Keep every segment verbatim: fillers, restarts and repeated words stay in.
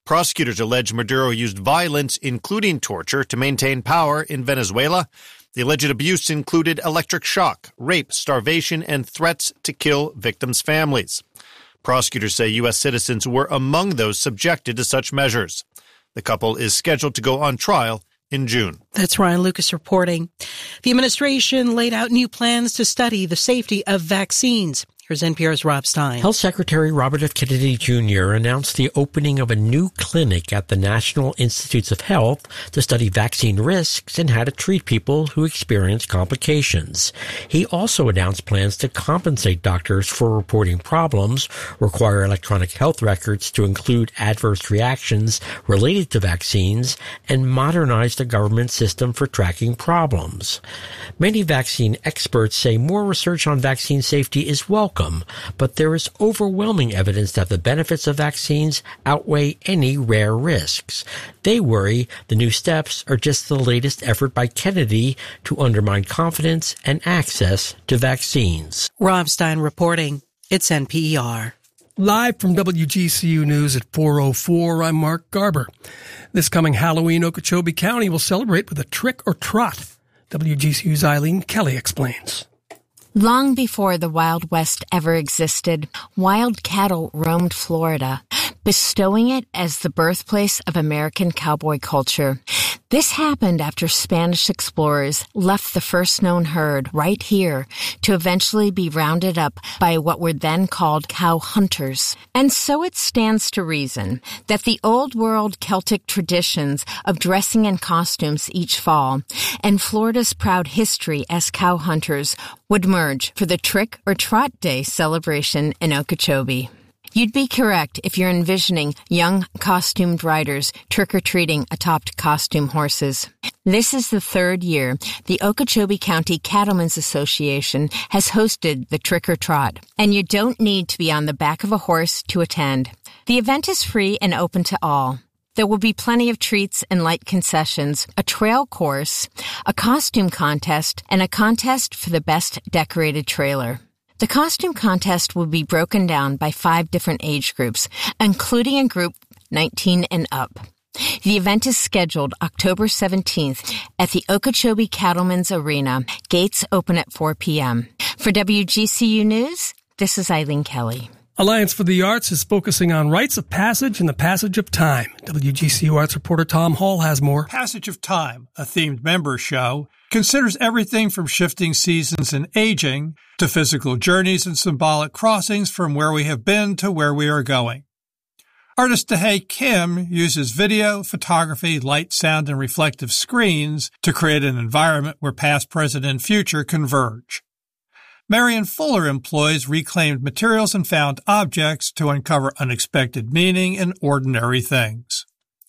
Prosecutors allege Maduro used violence, including torture, to maintain power in Venezuela. The alleged abuse included electric shock, rape, starvation, and threats to kill victims' families. Prosecutors say U S citizens were among those subjected to such measures. The couple is scheduled to go on trial in June. That's Ryan Lucas reporting. The administration laid out new plans to study the safety of vaccines. Here's N P R's Rob Stein. Health Secretary Robert F. Kennedy Junior announced the opening of a new clinic at the National Institutes of Health to study vaccine risks and how to treat people who experience complications. He also announced plans to compensate doctors for reporting problems, require electronic health records to include adverse reactions related to vaccines, and modernize the government system for tracking problems. Many vaccine experts say more research on vaccine safety is welcome, but there is overwhelming evidence that the benefits of vaccines outweigh any rare risks. They worry the new steps are just the latest effort by Kennedy to undermine confidence and access to vaccines. Rob Stein reporting. It's N P R. Live from W G C U News at four oh four, I'm Mark Garber. This coming Halloween, Okeechobee County will celebrate with a trick or trot. W G C U's Eileen Kelly explains. Long before the Wild West ever existed, wild cattle roamed Florida, bestowing it as the birthplace of American cowboy culture. This happened after Spanish explorers left the first known herd right here to eventually be rounded up by what were then called cow hunters. And so it stands to reason that the old world Celtic traditions of dressing in costumes each fall and Florida's proud history as cow hunters would merge for the Trick or Trot Day celebration in Okeechobee. You'd be correct if you're envisioning young costumed riders trick-or-treating atop costume horses. This is the third year the Okeechobee County Cattlemen's Association has hosted the Trick or Trot, and you don't need to be on the back of a horse to attend. The event is free and open to all. There will be plenty of treats and light concessions, a trail course, a costume contest, and a contest for the best decorated trailer. The costume contest will be broken down by five different age groups, including a group nineteen and up. The event is scheduled October seventeenth at the Okeechobee Cattlemen's Arena. Gates open at four p.m. For W G C U News, this is Eileen Kelly. Alliance for the Arts is focusing on rites of passage and the passage of time. W G C U Arts reporter Tom Hall has more. Passage of Time, a themed member show, considers everything from shifting seasons and aging to physical journeys and symbolic crossings from where we have been to where we are going. Artist Tae Kim uses video, photography, light, sound, and reflective screens to create an environment where past, present, and future converge. Marion Fuller employs reclaimed materials and found objects to uncover unexpected meaning in ordinary things.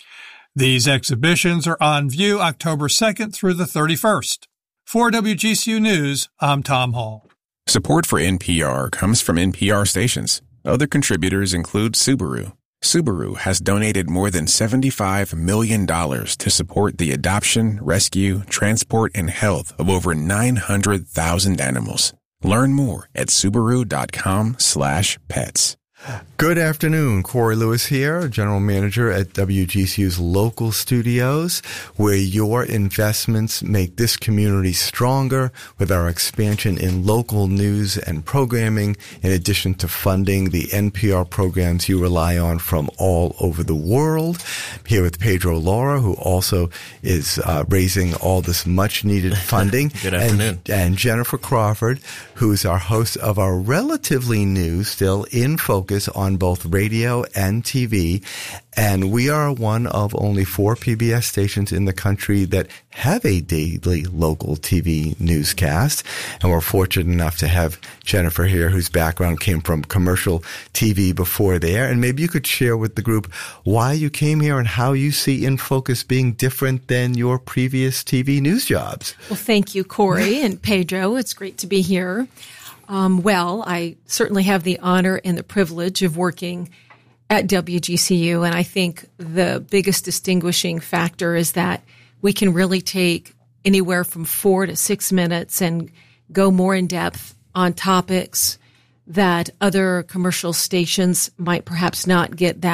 These exhibitions are on view October second through the thirty-first. For W G C U News, I'm Tom Hall. Support for N P R comes from N P R stations. Other contributors include Subaru. Subaru has donated more than seventy-five million dollars to support the adoption, rescue, transport, and health of over nine hundred thousand animals. Learn more at Subaru.com slash pets. Good afternoon. Corey Lewis here, General Manager at W G C U's local studios, where your investments make this community stronger with our expansion in local news and programming, in addition to funding the N P R programs you rely on from all over the world. I'm here with Pedro Laura, who also is uh, raising all this much-needed funding. Good afternoon. And, and Jennifer Crawford, who is our host of our relatively new, still in focus, on both radio and T V, and we are one of only four P B S stations in the country that have a daily local T V newscast, and we're fortunate enough to have Jennifer here, whose background came from commercial T V before there, and maybe you could share with the group why you came here and how you see In Focus being different than your previous T V news jobs. Well, thank you, Corey and Pedro. It's great to be here. Um, well, I certainly have the honor and the privilege of working at W G C U, and I think the biggest distinguishing factor is that we can really take anywhere from four to six minutes and go more in depth on topics that other commercial stations might perhaps not get that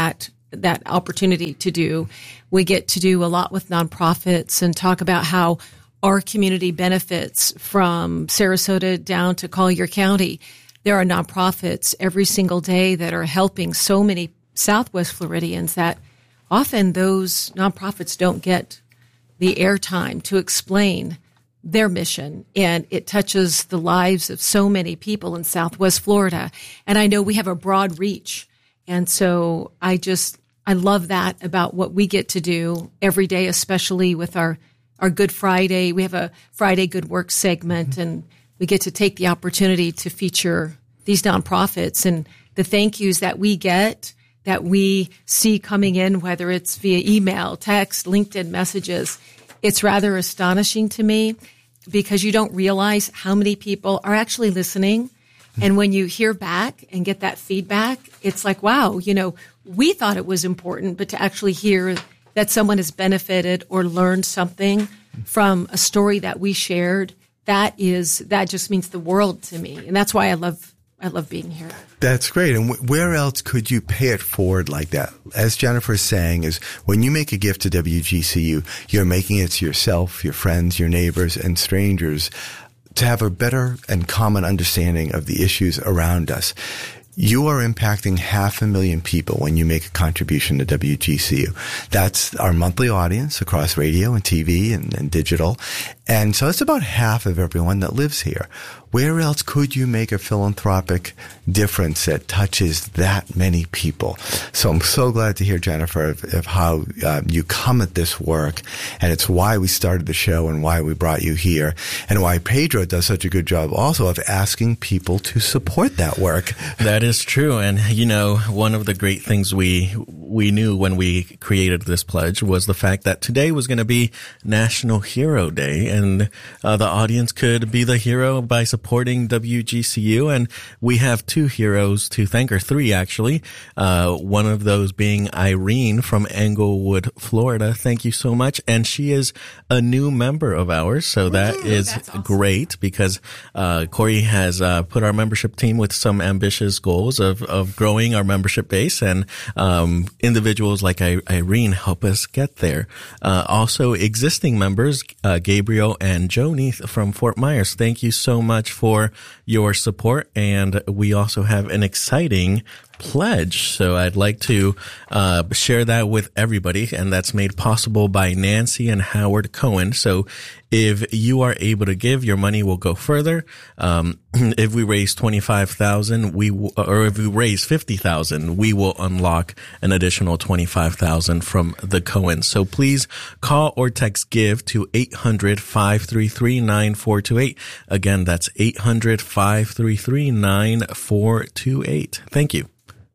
that opportunity to do. We get to do a lot with nonprofits and talk about how our community benefits from Sarasota down to Collier County. There are nonprofits every single day that are helping so many Southwest Floridians that often those nonprofits don't get the airtime to explain their mission, and it touches the lives of so many people in Southwest Florida. And I know we have a broad reach. And so I just, I love that about what we get to do every day, especially with our, our Good Friday. We have a Friday Good Work segment, mm-hmm. and we get to take the opportunity to feature these nonprofits and the thank yous that we get, that we see coming in, whether it's via email, text, LinkedIn messages. It's rather astonishing to me because you don't realize how many people are actually listening. And when you hear back and get that feedback, it's like, wow, you know, we thought it was important, but to actually hear that someone has benefited or learned something from a story that we shared, that is, that just means the world to me. And that's why I love I love being here. That's great. And w- where else could you pay it forward like that? As Jennifer's saying, is when you make a gift to W G C U, you're making it to yourself, your friends, your neighbors, and strangers to have a better and common understanding of the issues around us. You are impacting half a million people when you make a contribution to W G C U. That's our monthly audience across radio and T V and, and digital. And so it's about half of everyone that lives here. Where else could you make a philanthropic difference that touches that many people? So I'm so glad to hear, Jennifer, of, of how uh, you come at this work. And it's why we started the show and why we brought you here and why Pedro does such a good job also of asking people to support that work. That is true. And, you know, one of the great things we we knew when we created this pledge was the fact that today was going to be National Hero Day. And uh, the audience could be the hero by supporting W G C U. And we have two heroes to thank, or three actually. Uh, one of those being Irene from Englewood, Florida. Thank you so much. And she is a new member of ours. So that Ooh, is awesome. Great because uh, Corey has uh, put our membership team with some ambitious goals of, of growing our membership base. And um, individuals like I- Irene help us get there. Uh, also, existing members, uh, Gabriel and Joni from Fort Myers. Thank you so much for your support. And we also have an exciting pledge. So I'd like to uh share that with everybody. And that's made possible by Nancy and Howard Cohen. So if you are able to give, your money will go further. Um, if we raise twenty-five thousand, we, w- or if we raise fifty thousand, we will unlock an additional twenty-five thousand from the Cohens. So please call or text GIVE to eight hundred, five three three, nine four two eight. Again, that's eight hundred, five three three, nine four two eight. Thank you.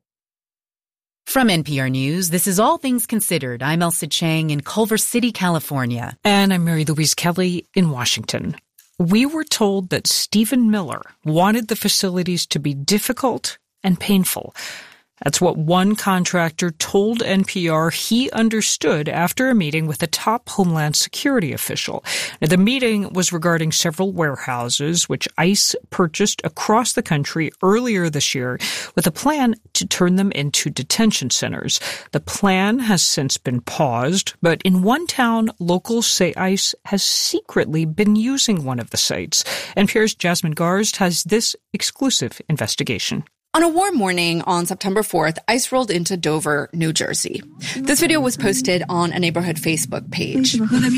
From N P R News, this is All Things Considered. I'm Elsa Chang in Culver City, California. And I'm Mary Louise Kelly in Washington. We were told that Stephen Miller wanted the facilities to be difficult and painful. That's what one contractor told N P R he understood after a meeting with a top Homeland Security official. Now, the meeting was regarding several warehouses which ICE purchased across the country earlier this year with a plan to turn them into detention centers. The plan has since been paused, but in one town, locals say ICE has secretly been using one of the sites. N P R's Jasmine Garst has this exclusive investigation. On a warm morning on September fourth, ICE rolled into Dover, New Jersey. This video was posted on a neighborhood Facebook page.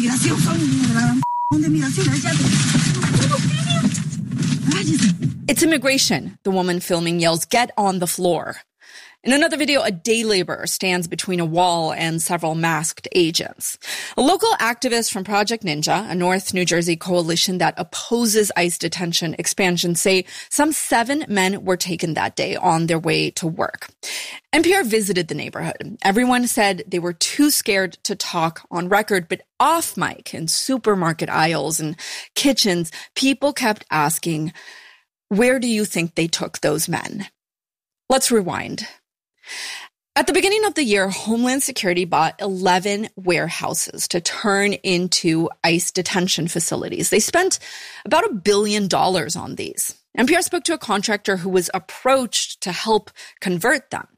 It's immigration, the woman filming yells, "Get on the floor." In another video, a day laborer stands between a wall and several masked agents. A local activist from Project Ninja, a North New Jersey coalition that opposes ICE detention expansion, say some seven men were taken that day on their way to work. N P R visited the neighborhood. Everyone said they were too scared to talk on record, but off mic in supermarket aisles and kitchens, people kept asking, where do you think they took those men? Let's rewind. At the beginning of the year, Homeland Security bought eleven warehouses to turn into ICE detention facilities. They spent about a billion dollars on these. N P R spoke to a contractor who was approached to help convert them.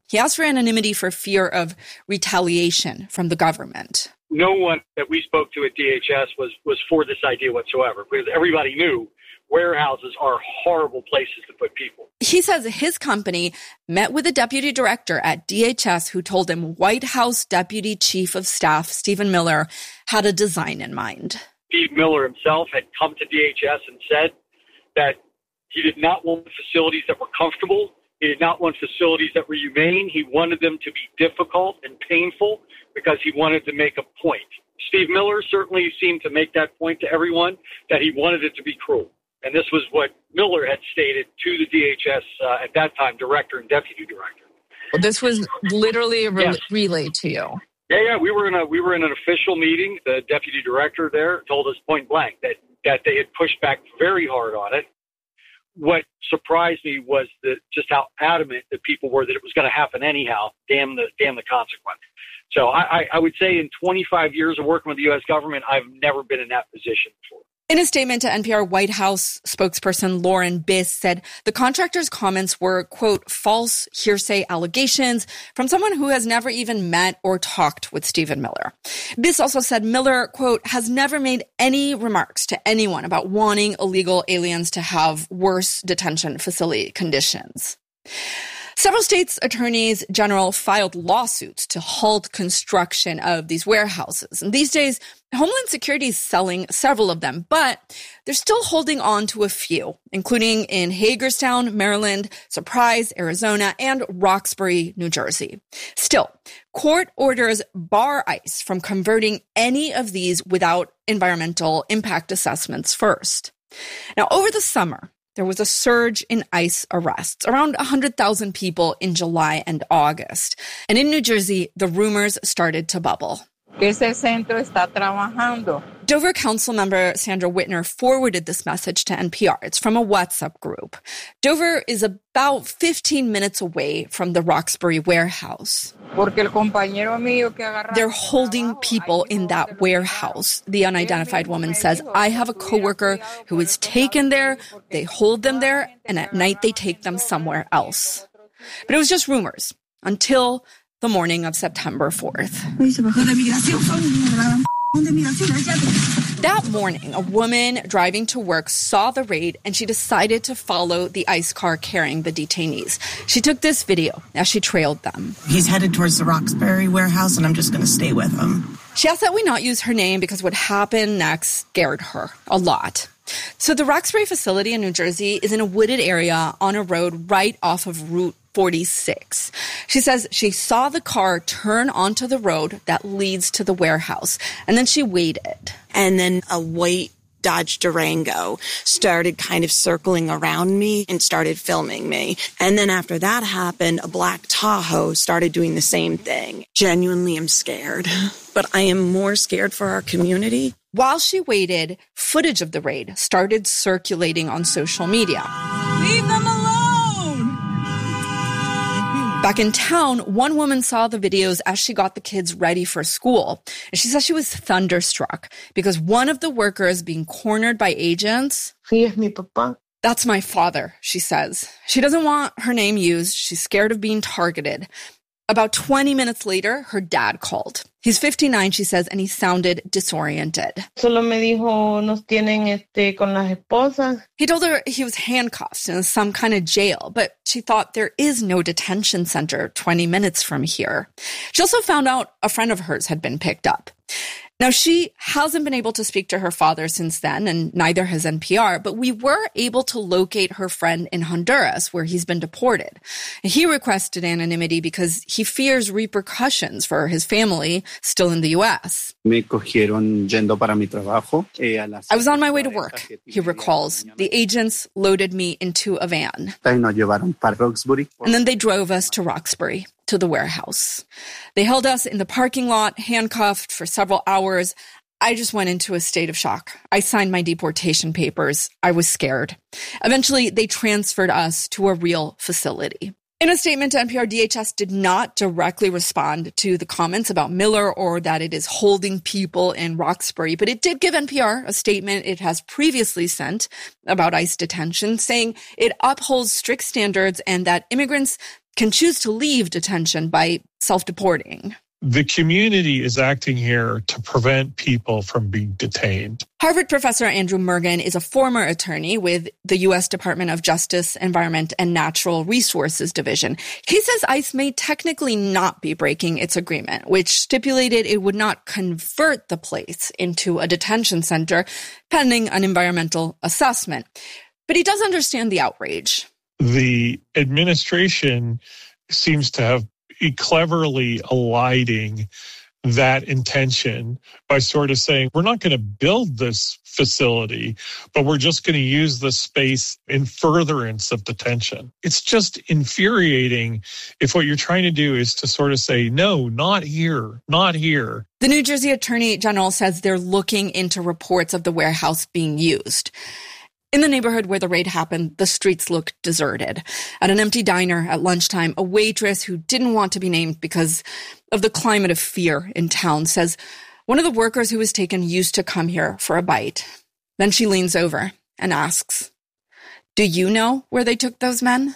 He asked for anonymity for fear of retaliation from the government. No one that we spoke to at D H S was, was for this idea whatsoever, because everybody knew warehouses are horrible places to put people. He says his company met with the deputy director at D H S who told him White House Deputy Chief of Staff Stephen Miller had a design in mind. Steve Miller himself had come to D H S and said that he did not want facilities that were comfortable. He did not want facilities that were humane. He wanted them to be difficult and painful because he wanted to make a point. Steve Miller certainly seemed to make that point to everyone, that he wanted it to be cruel. And this was what Miller had stated to the D H S uh, at that time, director and deputy director. Well, this was literally a re- yes. relay to you. Yeah, yeah. We were in a we were in an official meeting. The deputy director there told us point blank that that they had pushed back very hard on it. What surprised me was that just how adamant the people were that it was going to happen anyhow. Damn the damn the consequence. So I, I, I would say in twenty-five years of working with the U S government, I've never been in that position before. In a statement to N P R, White House spokesperson Lauren Biss said the contractor's comments were, quote, false hearsay allegations from someone who has never even met or talked with Stephen Miller. Biss also said Miller, quote, has never made any remarks to anyone about wanting illegal aliens to have worse detention facility conditions. Several states' attorneys general filed lawsuits to halt construction of these warehouses. And these days, Homeland Security is selling several of them, but they're still holding on to a few, including in Hagerstown, Maryland, Surprise, Arizona, and Roxbury, New Jersey. Still, court orders bar ICE from converting any of these without environmental impact assessments first. Now, over the summer, there was a surge in ICE arrests, around one hundred thousand people in July and August. And in New Jersey, the rumors started to bubble. Ese centro está trabajando. Dover Council member Sandra Whitner forwarded this message to N P R. It's from a WhatsApp group. Dover is about fifteen minutes away from the Roxbury warehouse. They're holding people in that warehouse. The unidentified woman says, I have a coworker who is taken there. They hold them there, and at night they take them somewhere else. But it was just rumors until the morning of September fourth. That morning, a woman driving to work saw the raid and she decided to follow the ICE car carrying the detainees. She took this video as she trailed them. He's headed towards the Roxbury warehouse and I'm just going to stay with him. She asked that we not use her name because what happened next scared her a lot. So the Roxbury facility in New Jersey is in a wooded area on a road right off of Route forty-six. She says she saw the car turn onto the road that leads to the warehouse, and then she waited. And then a white Dodge Durango started kind of circling around me and started filming me. And then after that happened, a black Tahoe started doing the same thing. Genuinely, I'm scared. But I am more scared for our community. While she waited, footage of the raid started circulating on social media. Leave them alone! Back in town, one woman saw the videos as she got the kids ready for school. And she says she was thunderstruck because one of the workers being cornered by agents, that's my father, she says. She doesn't want her name used. She's scared of being targeted. About twenty minutes later, her dad called. He's fifty-nine, she says, and he sounded disoriented. Solo me dijo, nos tienen este con las esposas. He told her he was handcuffed in some kind of jail, but she thought there is no detention center twenty minutes from here. She also found out a friend of hers had been picked up. Now, she hasn't been able to speak to her father since then, and neither has N P R, but we were able to locate her friend in Honduras, where he's been deported. He requested anonymity because he fears repercussions for his family still in the U S. Me cogieron yendo para mi trabajo. I was on my way to work, he recalls. The agents loaded me into a van. Nos llevaron para Roxbury. And then they drove us to Roxbury, to the warehouse. They held us in the parking lot, handcuffed for several hours. I just went into a state of shock. I signed my deportation papers. I was scared. Eventually, they transferred us to a real facility. In a statement to N P R, D H S did not directly respond to the comments about Miller or that it is holding people in Roxbury, but it did give N P R a statement it has previously sent about ICE detention, saying it upholds strict standards and that immigrants can choose to leave detention by self-deporting. The community is acting here to prevent people from being detained. Harvard professor Andrew Mergen is a former attorney with the U S Department of Justice, Environment, and Natural Resources Division. He says ICE may technically not be breaking its agreement, which stipulated it would not convert the place into a detention center pending an environmental assessment. But he does understand the outrage. The administration seems to have cleverly eliding that intention by sort of saying, we're not going to build this facility, but we're just going to use the space in furtherance of detention. It's just infuriating if what you're trying to do is to sort of say, no, not here, not here. The New Jersey Attorney General says they're looking into reports of the warehouse being used. In the neighborhood where the raid happened, the streets looked deserted. At an empty diner at lunchtime, a waitress who didn't want to be named because of the climate of fear in town says one of the workers who was taken used to come here for a bite. Then she leans over and asks, "Do you know where they took those men?"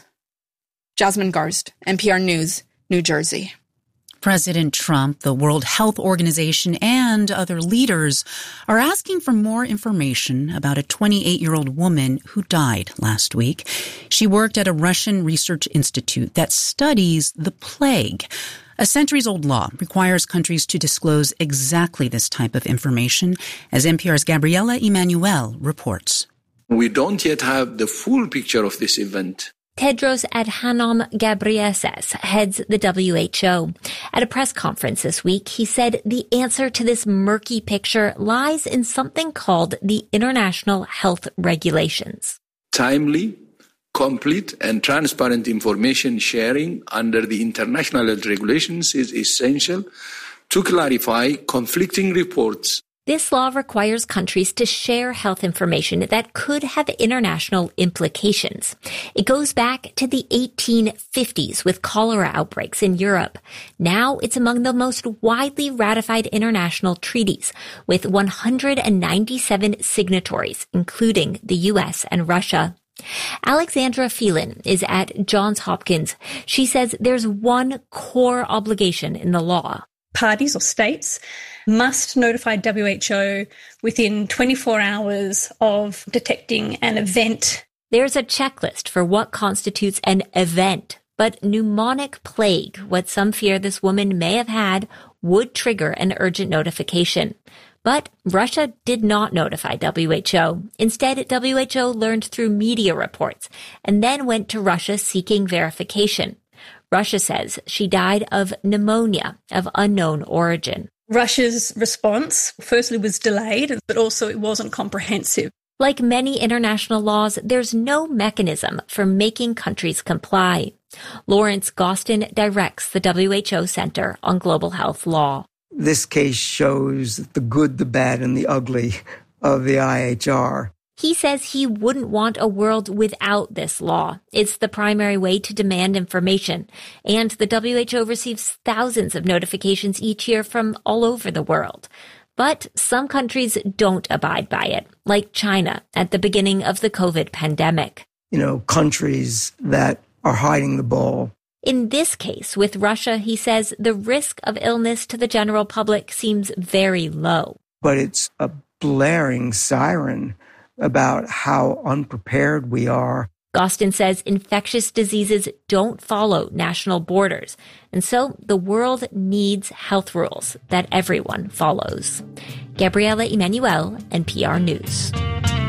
Jasmine Garst, N P R News, New Jersey. President Trump, the World Health Organization, and other leaders are asking for more information about a twenty-eight-year-old woman who died last week. She worked at a Russian research institute that studies the plague. A centuries-old law requires countries to disclose exactly this type of information, as N P R's Gabriela Emanuel reports. We don't yet have the full picture of this event. Tedros Adhanom Ghebreyesus heads the W H O. At a press conference this week, he said the answer to this murky picture lies in something called the International Health Regulations. Timely, complete, and transparent information sharing under the international health regulations is essential to clarify conflicting reports. This law requires countries to share health information that could have international implications. It goes back to the eighteen fifties with cholera outbreaks in Europe. Now it's among the most widely ratified international treaties, with one hundred ninety-seven signatories, including the U S and Russia. Alexandra Phelan is at Johns Hopkins. She says there's one core obligation in the law. Parties or states must notify W H O within twenty-four hours of detecting an event. There's a checklist for what constitutes an event, but pneumonic plague, what some fear this woman may have had, would trigger an urgent notification. But Russia did not notify W H O. Instead, W H O learned through media reports and then went to Russia seeking verification. Russia says she died of pneumonia of unknown origin. Russia's response, firstly, was delayed, but also it wasn't comprehensive. Like many international laws, there's no mechanism for making countries comply. Lawrence Gostin directs the W H O Center on Global Health Law. This case shows the good, the bad, and the ugly of the I H R. He says he wouldn't want a world without this law. It's the primary way to demand information. And the W H O receives thousands of notifications each year from all over the world. But some countries don't abide by it, like China at the beginning of the COVID pandemic. You know, countries that are hiding the ball. In this case, with Russia, he says the risk of illness to the general public seems very low. But it's a blaring siren about how unprepared we are. Gostin says infectious diseases don't follow national borders, and so the world needs health rules that everyone follows. Gabriela Emanuel, N P R News.